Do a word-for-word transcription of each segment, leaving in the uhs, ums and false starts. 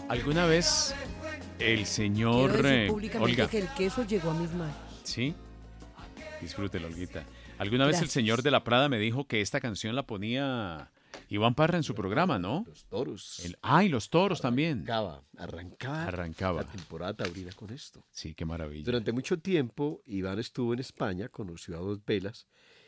¿Alguna vez el Quiero señor decir eh, públicamente Olga? que el queso llegó a mis manos. Sí, disfrútelo, Olguita. ¿Alguna vez el Gracias. señor de la Prada me dijo que esta canción la ponía Iván Parra en su programa, ¿no? Los toros. El, ah, y los toros también. Arrancaba, arrancaba, Arrancaba. la temporada taurina con esto. Sí, qué maravilla. Durante mucho tiempo, Iván estuvo en España, conoció a Dos Velas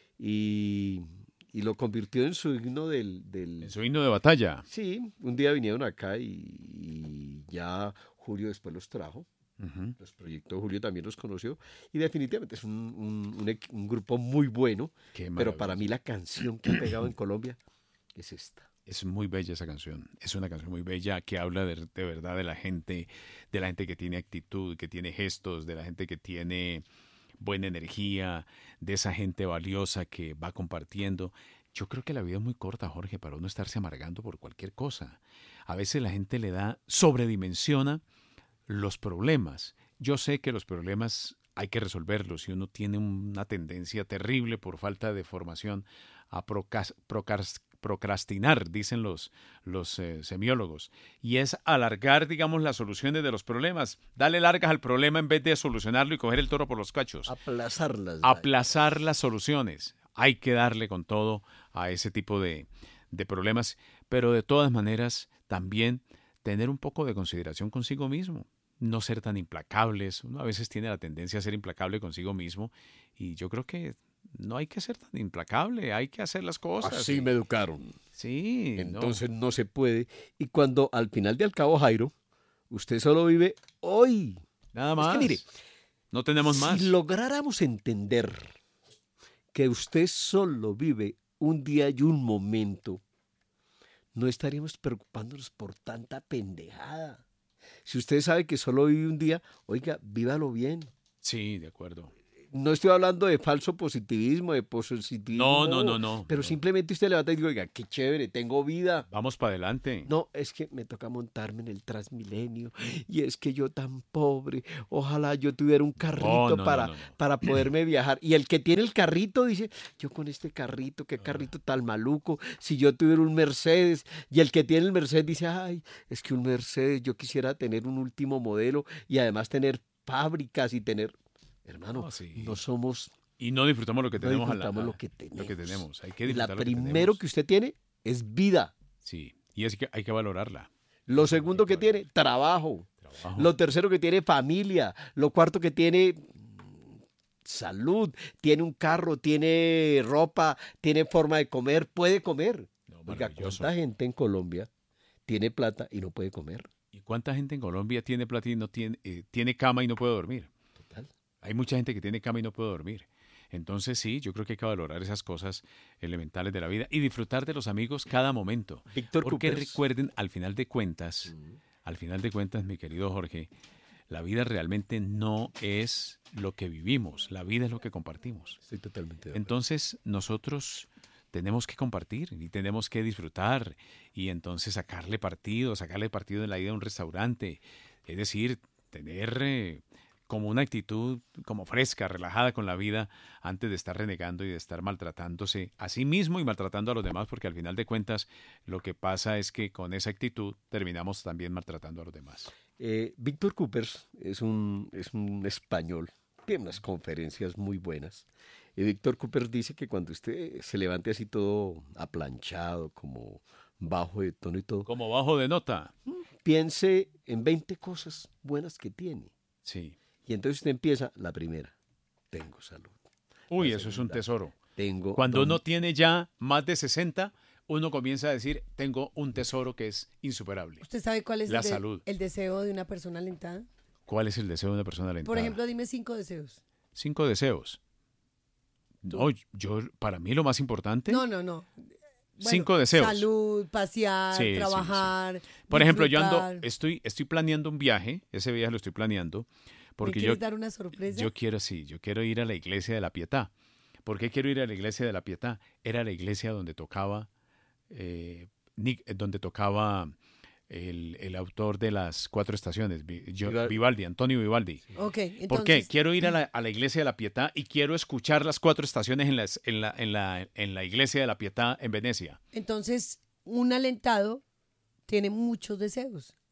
y, y lo convirtió en su himno del... del... En su himno de batalla. Sí, un día vinieron acá y, y ya Julio después los trajo. Ujú. Los proyectó, Julio también los conoció y definitivamente es un, un- un equ- un grupo muy bueno, Qué pero maravilla. para mí la canción que ha pegado en Colombia es esta. Es muy bella esa canción. Es una canción muy bella que habla de, de verdad de la gente, de la gente que tiene actitud, que tiene gestos, de la gente que tiene buena energía, de esa gente valiosa que va compartiendo. Yo creo que la vida es muy corta, Jorge, para uno estarse amargando por cualquier cosa. A veces la gente le da, sobredimensiona los problemas. Yo sé que los problemas hay que resolverlos y uno tiene una tendencia terrible por falta de formación a procas- procas- procrastinar, dicen los, los eh, semiólogos, y es alargar, digamos, las soluciones de los problemas, darle largas al problema en vez de solucionarlo y coger el toro por los cachos. Aplazarlas. Aplazar las soluciones. Hay que darle con todo a ese tipo de, de problemas, pero de todas maneras también tener un poco de consideración consigo mismo, no ser tan implacables. Uno a veces tiene la tendencia a ser implacable consigo mismo y yo creo que no hay que ser tan implacable, hay que hacer las cosas. Así Y- me educaron. Sí, no. Entonces no. se puede. Y cuando al final de al cabo, Jairo, usted solo vive hoy. Nada Es más. que mire, no tenemos si más. lográramos entender que usted solo vive un día y un momento, no estaríamos preocupándonos por tanta pendejada. Si usted sabe que solo vive un día, oiga, vívalo bien. Sí, de acuerdo. No estoy hablando de falso positivismo, de positivismo. No, no, no, no. Pero no. simplemente usted levanta y dice, oiga, qué chévere, tengo vida. Vamos para adelante. No, es que me toca montarme en el Transmilenio y es que yo tan pobre, ojalá yo tuviera un carrito No, no, no, para, no, no. para poderme viajar. Y el que tiene el carrito dice, yo con este carrito, qué carrito tan maluco, si yo tuviera un Mercedes. Y el que tiene el Mercedes dice, ay, es que un Mercedes, yo quisiera tener un último modelo y además tener fábricas y tener... Hermano, No, sí. no somos... Y no disfrutamos lo que No tenemos. a la- disfrutamos a- lo que tenemos. Lo que tenemos. Hay que La disfrutar lo que primero tenemos. que usted tiene es vida. Sí, y es que hay que valorarla. Lo segundo que tiene, trabajo. Trabajo. Lo tercero que tiene, familia. Lo cuarto que tiene, mm, salud. Tiene un carro, tiene ropa, tiene forma de comer, puede comer. No, Oiga, maravilloso. ¿cuánta gente en Colombia tiene plata y no puede comer? ¿Y cuánta gente en Colombia tiene plata y no tiene, eh, tiene cama y no puede dormir? Total. Hay mucha gente que tiene cama y no puede dormir. Entonces sí, yo creo que hay que valorar esas cosas elementales de la vida y disfrutar de los amigos cada momento. Víctor Porque Coopers. recuerden, al final de cuentas, al final de cuentas, mi querido Jorge, la vida realmente no es lo que vivimos, la vida es lo que compartimos. Estoy totalmente de acuerdo. Entonces nosotros tenemos que compartir y tenemos que disfrutar y entonces sacarle partido, sacarle partido en la ida a un restaurante, es decir, tener eh, como una actitud como fresca, relajada con la vida antes de estar renegando y de estar maltratándose a sí mismo y maltratando a los demás, porque al final de cuentas lo que pasa es que con esa actitud terminamos también maltratando a los demás. Eh, Víctor Coopers es un, es un español, tiene unas conferencias muy buenas. Y Víctor Coopers dice que cuando usted se levante así todo aplanchado, como bajo de tono y todo, Como bajo de nota. piense en veinte cosas buenas que tiene. Sí. Y entonces usted empieza la primera, tengo salud. Uy, La eso es un segunda, tesoro. Tengo Cuando don- uno tiene ya más de sesenta, uno comienza a decir, tengo un tesoro que es insuperable. ¿Usted sabe cuál es La el, de- salud. el deseo de una persona alentada? ¿Cuál es el deseo de una persona Por alentada? ejemplo, dime cinco deseos. Cinco deseos. No, yo, para mí lo más importante, No, no, no. Bueno, cinco deseos. Salud, pasear, Sí, sí, sí. trabajar. Por ejemplo, yo ando, disfrutar. estoy, estoy planeando un viaje, ese viaje lo estoy planeando, ¿Me porque yo, quieres dar una sorpresa? yo quiero, sí, yo quiero ir a la iglesia de la Pietà. ¿Por qué quiero ir a la iglesia de la Pietà? Era la iglesia donde tocaba, eh, Nic- donde tocaba el, el autor de las cuatro estaciones, Vi- yo- Vival- Vivaldi, Antonio Vivaldi. Ok, entonces. ¿Por qué? Quiero ir a la, a la iglesia de la Pietà y quiero escuchar las cuatro estaciones en, las- en, la, en, la, en la iglesia de la Pietà en Venecia. Entonces, un alentado tiene muchos deseos.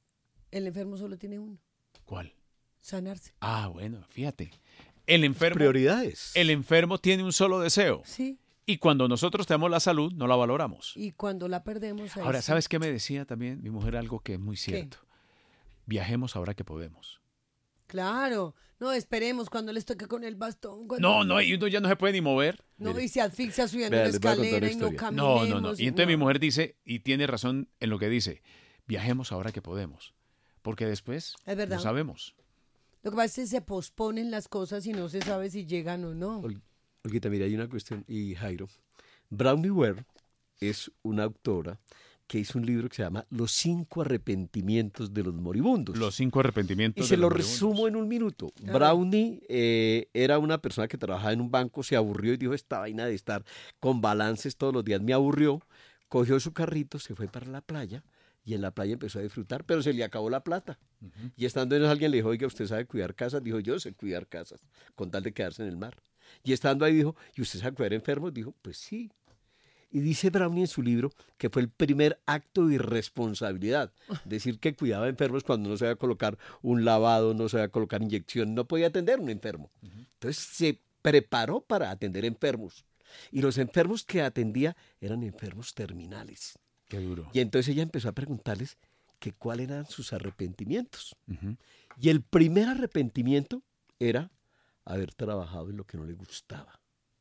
El enfermo solo tiene uno, ¿Cuál? sanarse. Ah, bueno, fíjate. El enfermo, Prioridades. el enfermo tiene un solo deseo. Sí, Y cuando nosotros tenemos la salud, no la valoramos. y cuando la perdemos ahí Ahora, sí. ¿sabes qué me decía también mi mujer? Algo que es muy cierto. Viajemos ahora que podemos. Claro, no, esperemos cuando les toque con el bastón. cuando- No, no, y uno ya no se puede ni mover. No, Mire. y se asfixia subiendo Vea, una les voy a contar escalera una y no historia. caminemos. No, no, no. Y entonces mi mujer dice, y tiene razón en lo que dice, viajemos ahora que podemos. Porque después Es verdad. no sabemos. Lo que pasa es que se posponen las cosas y no se sabe si llegan o no. Ol- Olguita, mira, hay una cuestión, y Jairo. Brownie Ware es una autora que hizo un libro que se llama Los cinco arrepentimientos de los moribundos. Los cinco arrepentimientos. Y se de lo los resumo moribundos. en un minuto. Ah. Brownie eh, era una persona que trabajaba en un banco, se aburrió y dijo, esta vaina de estar con balances todos los días me aburrió. Cogió su carrito, se fue para la playa y en la playa empezó a disfrutar, pero se le acabó la plata. Ujú. Y estando en eso alguien le dijo, oiga, ¿usted sabe cuidar casas? Dijo, yo sé cuidar casas, con tal de quedarse en el mar. Y estando ahí dijo, ¿y usted sabe cuidar enfermos? Dijo, pues sí. Y dice Brownie en su libro que fue el primer acto de irresponsabilidad. Decir que cuidaba enfermos cuando no se iba a colocar un lavado, no se iba a colocar inyección, no podía atender a un enfermo. Entonces se preparó para atender enfermos. Y los enfermos que atendía eran enfermos terminales. Qué duro. Y entonces ella empezó a preguntarles que cuáles eran sus arrepentimientos. Ujú. Y el primer arrepentimiento era haber trabajado en lo que no le gustaba.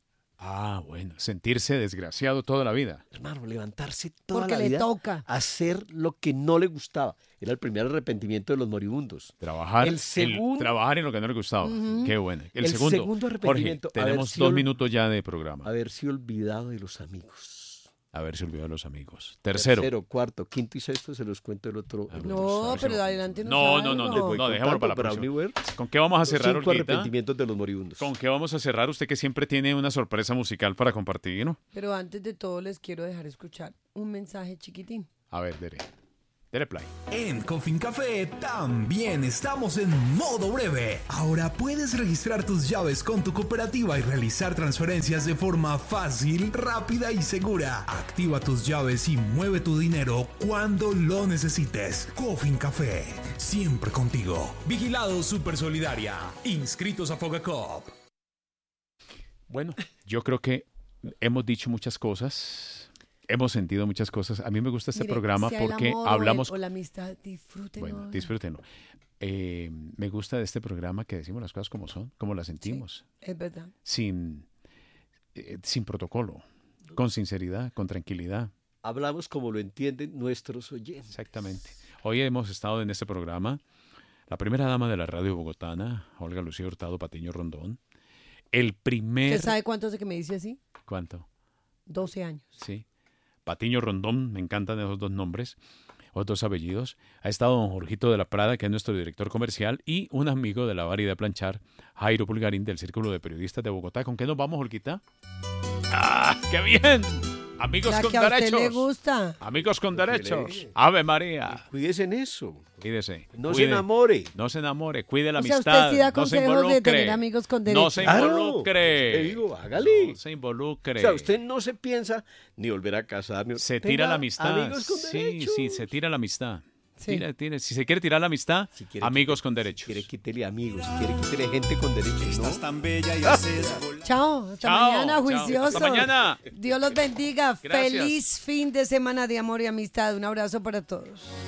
Ah, bueno. Sentirse desgraciado toda la vida. Hermano, levantarse toda Porque la le vida, toca. hacer lo que no le gustaba. Era el primer arrepentimiento de los moribundos. Trabajar, El en- segundo- trabajar en lo que no le gustaba. Ujú. Qué bueno. El, El segundo. segundo Jorge, arrepentimiento, haber tenemos sido dos el- minutos ya de programa. Haberse olvidado de los amigos. Haberse olvidado de los amigos. Tercero. Tercero, cuarto, quinto y sexto se los cuento el otro. Ah, el bueno. otro No, sábado. pero adelante No, nos no, no, algo. Les voy no, dejémoslo para la contando, próxima. Brownie Ware, ¿Con qué vamos a los cerrar, cinco Olguita? arrepentimientos de los moribundos. ¿Con qué vamos a cerrar? Usted que siempre tiene una sorpresa musical para compartir, ¿no? Pero antes de todo les quiero dejar escuchar un mensaje chiquitín. A ver, Dere. Dere play. En Coffin Café también estamos en modo breve. Ahora puedes registrar tus llaves con tu cooperativa y realizar transferencias de forma fácil, rápida y segura. Activa tus llaves y mueve tu dinero cuando lo necesites. Coffin Café, siempre contigo. Vigilado Super Solidaria. Inscritos a Fogacop. Bueno, yo creo que hemos dicho muchas cosas. Hemos sentido muchas cosas. A mí me gusta este Mire, programa sea el porque amor o hablamos... el- O, la amistad, disfrútenlo. Bueno, disfrútenlo. Eh, me gusta de este programa que decimos las cosas como son, como las sentimos, Es verdad. sin, eh, sin protocolo, con sinceridad, con tranquilidad. Hablamos como lo entienden nuestros oyentes. Exactamente. Hoy hemos estado en este programa la primera dama de la radio bogotana, Olga Lucía Hurtado Patiño Rondón. El primer... ¿Usted sabe cuánto hace que me dice así? ¿Cuánto? doce años. Sí. Patiño Rondón, me encantan esos dos nombres, esos dos apellidos. Ha estado don Jorgito de la Prada, que es nuestro director comercial, y un amigo de la Bar y de Planchar, Jairo Pulgarín, del Círculo de Periodistas de Bogotá. ¿Con qué nos vamos, Jorgita? ¡Ah, qué bien! Amigos Ya con que a usted derechos. le gusta. Amigos con Porque derechos. le- Ave María. Cuídese en eso. Cuídese. No se cuide. enamore. No se enamore. Cuide la O sea, amistad. usted sí da no se consejos de involucre. tener amigos con No derechos. se Claro. involucre. Te digo, hágale. No se involucre. O sea, usted no se piensa ni volver a casar. Ni... Se Tenga tira la amistad. Amigos con sí, derechos. sí, se tira la amistad. Sí. Tira, tira. Si se quiere tirar la amistad, Si quiere, amigos quítele- con Si derechos. quiere, quítele amigos. Si quiere, quítele gente con derechos. Estás ¿no? tan bella y haces volar. Chao, hasta Chao, mañana, chao. juiciosos. Hasta mañana. Dios los bendiga. Gracias. Feliz fin de semana de amor y amistad. Un abrazo para todos.